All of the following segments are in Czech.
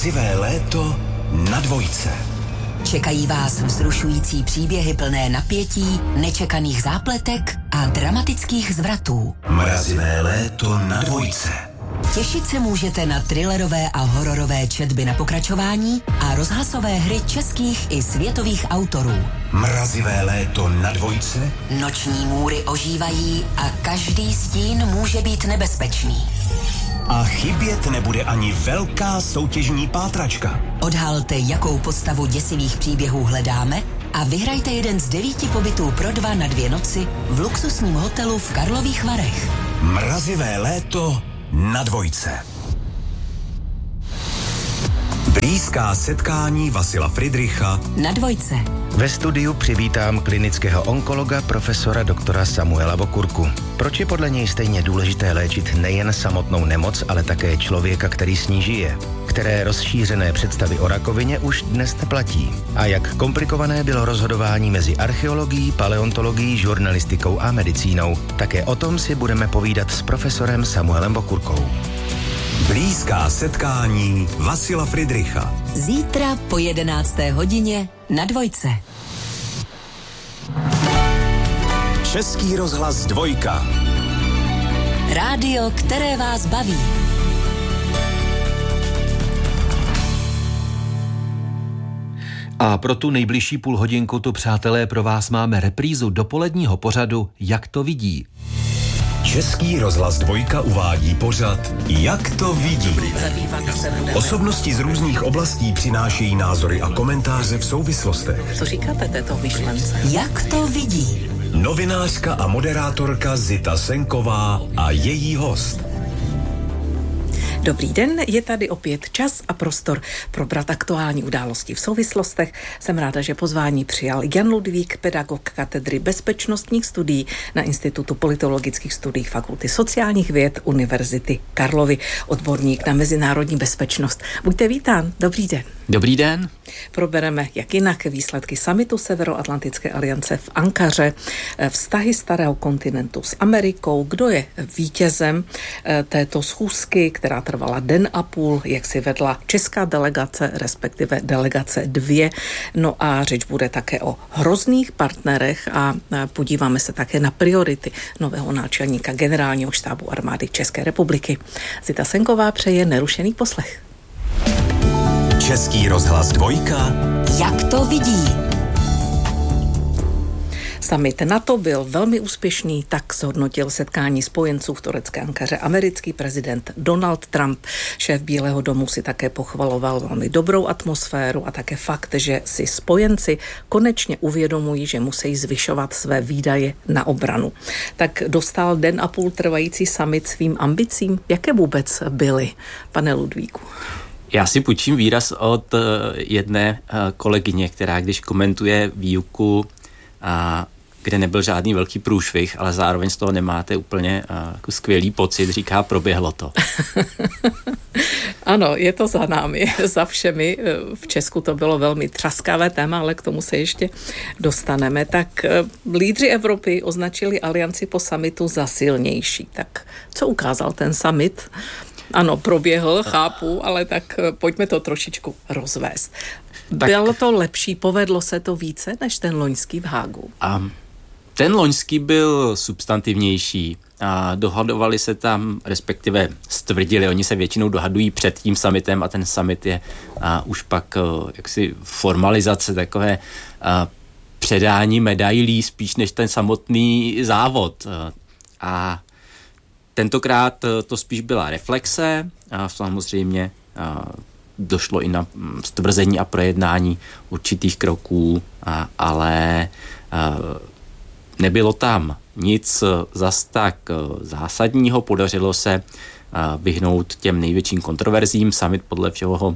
Mrazivé léto na Dvojce. Čekají vás vzrušující příběhy plné napětí, nečekaných zápletek a dramatických zvratů. Mrazivé léto na Dvojce. Těšit se můžete na thrillerové a hororové četby na pokračování a rozhlasové hry českých i světových autorů. Mrazivé léto na Dvojce. Noční můry ožívají a každý stín může být nebezpečný. A chybět nebude ani velká soutěžní pátračka. Odhalte, jakou postavu děsivých příběhů hledáme a vyhrajte jeden z 9 pobytů pro 2 na 2 noci v luxusním hotelu v Karlových Varech. Mrazivé léto na Dvojce. Blízká setkání Vasila Friedricha na Dvojce. Ve studiu přivítám klinického onkologa profesora doktora Samuela Vokurku. Proč je podle něj stejně důležité léčit nejen samotnou nemoc, ale také člověka, který s ní žije? Které rozšířené představy o rakovině už dnes neplatí? A jak komplikované bylo rozhodování mezi archeologií, paleontologií, žurnalistikou a medicínou? Také o tom si budeme povídat s profesorem Samuelem Vokurkou. Blízká setkání Vasila Friedricha. Zítra po 11. hodině na Dvojce. Český rozhlas Dvojka. Rádio, které vás baví. A pro tu nejbližší půlhodinku tu, přátelé, pro vás máme reprízu dopoledního pořadu Jak to vidí. Český rozhlas Dvojka uvádí pořad Jak to vidí. Osobnosti z různých oblastí přinášejí názory a komentáře v souvislostech. Co říkáte této myšlence? Jak to vidí? Novinářka a moderátorka Zita Senková a její host. Dobrý den, je tady opět čas a prostor probrat aktuální události v souvislostech. Jsem ráda, že pozvání přijal Jan Ludvík, pedagog katedry bezpečnostních studií na Institutu politologických studií Fakulty sociálních věd Univerzity Karlovy, odborník na mezinárodní bezpečnost. Buďte vítán, dobrý den. Dobrý den. Probereme jak jinak výsledky summitu Severoatlantické aliance v Ankaře, vztahy starého kontinentu s Amerikou, kdo je vítězem této schůzky, která trvala den a půl, jak si vedla česká delegace, respektive delegace 2. No a řeč bude také o hrozných partnerech a podíváme se také na priority nového náčelníka generálního štábu armády České republiky. Zita Senková přeje nerušený poslech. Český rozhlas Dvojka. Jak to vidí? Summit NATO byl velmi úspěšný, tak zhodnotil setkání spojenců v turecké Ankaře americký prezident Donald Trump. Šéf Bílého domu si také pochvaloval velmi dobrou atmosféru a také fakt, že si spojenci konečně uvědomují, že musí zvyšovat své výdaje na obranu. Tak dostal den a půl trvající summit svým ambicím. Jaké vůbec byly, pane Ludvíku? Já si půjčím výraz od jedné kolegyně, která když komentuje výuku, kde nebyl žádný velký průšvih, ale zároveň z toho nemáte úplně jako skvělý pocit, říká, proběhlo to. Ano, je to za námi, za všemi. V Česku to bylo velmi třaskavé téma, ale k tomu se ještě dostaneme. Tak lídři Evropy označili alianci po summitu za silnější. Tak co ukázal ten summit? Ano, proběhl, chápu, ale tak pojďme to trošičku rozvést. Bylo to lepší, povedlo se to více než ten loňský v Hágu? Ten loňský byl substantivnější a dohadovali se tam, respektive stvrdili, oni se většinou dohadují před tím summitem a ten summit je už pak jaksi formalizace takové předání medailí spíš než ten samotný závod. A tentokrát to spíš byla reflexe a samozřejmě došlo i na stvrzení a projednání určitých kroků, ale nebylo tam nic zas tak zásadního. Podařilo se vyhnout těm největším kontroverzím. Summit podle všeho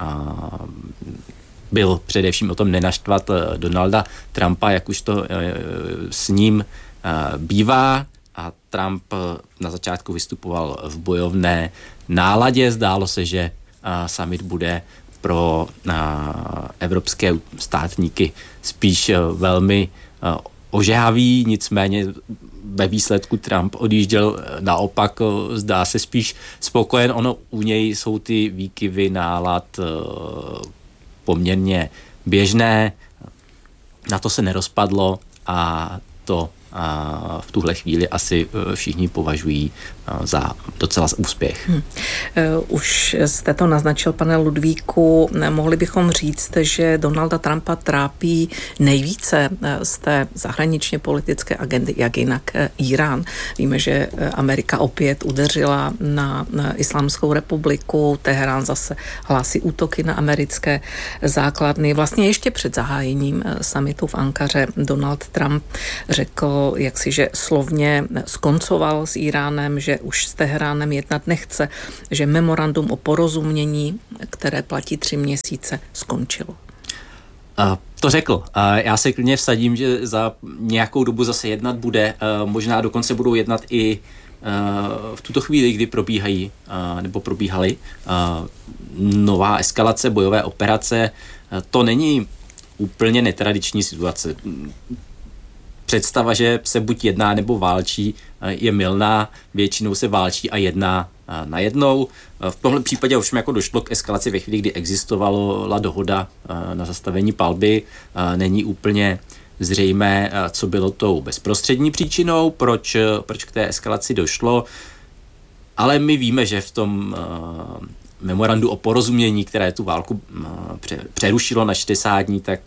byl především o tom nenaštvat Donalda Trumpa, jak už to s ním bývá. A Trump na začátku vystupoval v bojovné náladě. Zdálo se, že summit bude pro evropské státníky spíš velmi ožehavý, nicméně ve výsledku Trump odjížděl naopak, zdá se spíš spokojen. Ono u něj jsou ty výkyvy nálad poměrně běžné, na to se nerozpadlo a to v tuhle chvíli asi všichni považují za docela úspěch. Už jste to naznačil, pane Ludvíku, mohli bychom říct, že Donalda Trumpa trápí nejvíce z té zahraničně politické agendy, jak jinak Irán. Víme, že Amerika opět udeřila na Islámskou republiku, Teherán zase hlásí útoky na americké základny. Vlastně ještě před zahájením summitu v Ankaře Donald Trump řekl, že slovně skoncoval s Iránem, že už s Teheránem jednat nechce, že memorandum o porozumění, které platí 3 měsíce, skončilo. To řekl. Já se klidně vsadím, že za nějakou dobu zase jednat bude. Možná dokonce budou jednat i v tuto chvíli, kdy probíhaly nová eskalace, bojové operace. To není úplně netradiční situace. Představa, že se buď jedná nebo válčí, je mylná. Většinou se válčí a jedná najednou. V tomhle případě ovšem jako došlo k eskalaci ve chvíli, kdy existovala dohoda na zastavení palby. Není úplně zřejmé, co bylo tou bezprostřední příčinou, proč k té eskalaci došlo. Ale my víme, že v tom memorandu o porozumění, které tu válku přerušilo na 60 dní, tak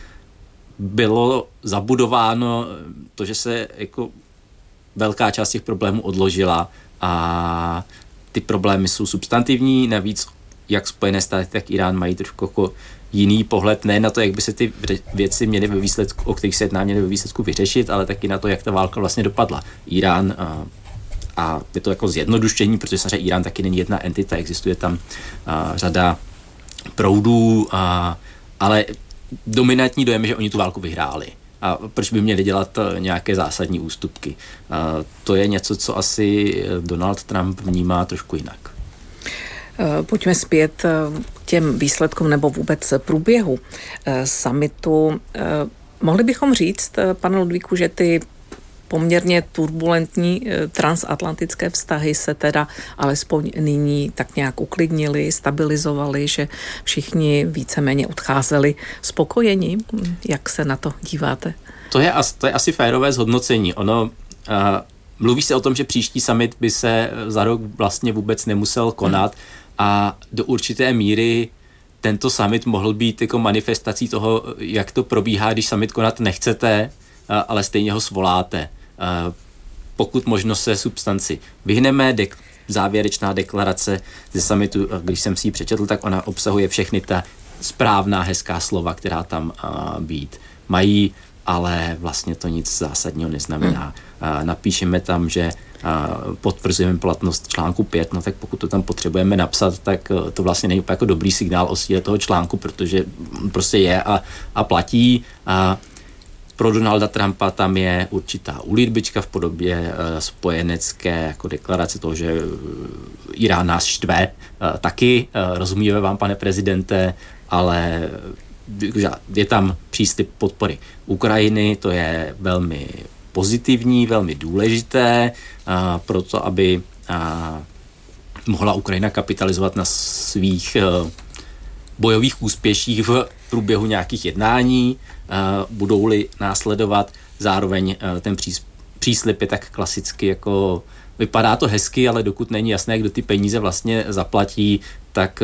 bylo zabudováno to, že se jako velká část těch problémů odložila a ty problémy jsou substantivní, navíc jak Spojené státy, tak Irán mají trošku jako jiný pohled, ne na to, jak by se ty věci měly ve výsledku, o kterých se jedná, měly ve výsledku vyřešit, ale taky na to, jak ta válka vlastně dopadla. Irán, a je to jako zjednodušení, protože samozřejmě Irán taky není jedna entita, existuje tam řada proudů, ale dominantní dojem je, že oni tu válku vyhráli. A proč by měli dělat nějaké zásadní ústupky? To je něco, co asi Donald Trump vnímá trošku jinak. Pojďme zpět k těm výsledkům nebo vůbec průběhu summitu. Mohli bychom říct, pane Ludvíku, že ty poměrně turbulentní transatlantické vztahy se teda alespoň nyní tak nějak uklidnili, stabilizovali, že všichni víceméně odcházeli spokojeni. Jak se na to díváte? To je asi férové zhodnocení. Mluví se o tom, že příští summit by se za rok vlastně vůbec nemusel konat a do určité míry tento summit mohl být jako manifestací toho, jak to probíhá, když summit konat nechcete, ale stejně ho svoláte. Pokud možno se substanci vyhneme, závěrečná deklarace ze summitu, když jsem si ji přečetl, tak ona obsahuje všechny ta správná, hezká slova, která tam být mají, ale vlastně to nic zásadního neznamená. Napíšeme tam, že potvrzujeme platnost článku 5, no tak pokud to tam potřebujeme napsat, tak to vlastně není jako dobrý signál o síle toho článku, protože prostě je a platí. Pro Donalda Trumpa tam je určitá ulitbička v podobě spojenecké jako deklarace toho, že Irán nás štve. Taky rozumíme vám, pane prezidente, ale je tam příslib podpory Ukrajiny, to je velmi pozitivní, velmi důležité pro to, aby mohla Ukrajina kapitalizovat na svých bojových úspěších v průběhu nějakých jednání, budou-li následovat. Zároveň ten příslib je tak klasicky jako vypadá to hezky, ale dokud není jasné, kdo ty peníze vlastně zaplatí, tak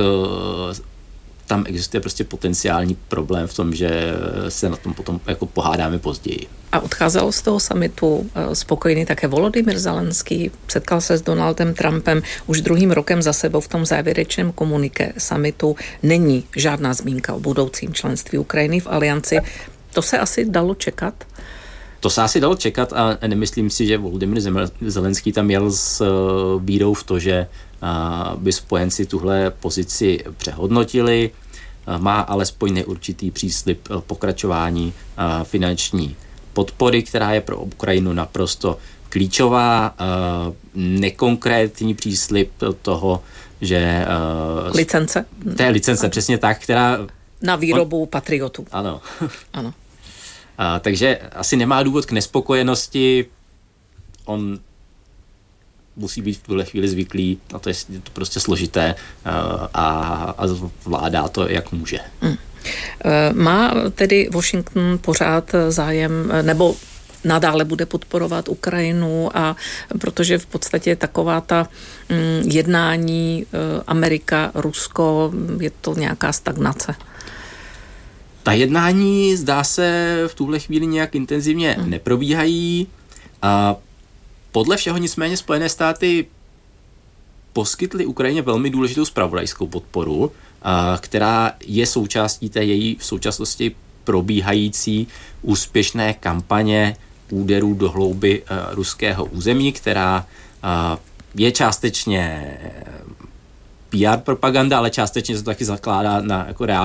tam existuje prostě potenciální problém v tom, že se na tom potom jako pohádáme později. A odcházel z toho summitu spokojený také Volodymyr Zelenský, setkal se s Donaldem Trumpem už 2. rokem za sebou v tom závěrečném komuniké summitu. Není žádná zmínka o budoucím členství Ukrajiny v alianci. To se asi dalo čekat? To se asi dalo čekat a nemyslím si, že Volodymyr Zelenský tam jel s vírou v to, že by spojenci tuhle pozici přehodnotili. Má alespoň neurčitý příslib pokračování finanční podpory, která je pro Ukrajinu naprosto klíčová. Nekonkrétní příslib toho, že... Licence. To je licence, přesně tak, která... Na výrobu patriotů. Ano. Ano. Takže asi nemá důvod k nespokojenosti. On musí být v tuhle chvíli zvyklý, a to je to prostě složité a vládá to, jak může. Má tedy Washington pořád zájem, nebo nadále bude podporovat Ukrajinu, a protože v podstatě taková ta jednání Amerika, Rusko, je to nějaká stagnace? Ta jednání, zdá se, v tuhle chvíli nějak intenzivně neprobíhají. A podle všeho nicméně Spojené státy poskytly Ukrajině velmi důležitou zpravodajskou podporu, která je součástí té její v současnosti probíhající úspěšné kampaně úderů do hlouby ruského území, která je částečně PR propaganda, ale částečně se to taky zakládá na jako reálných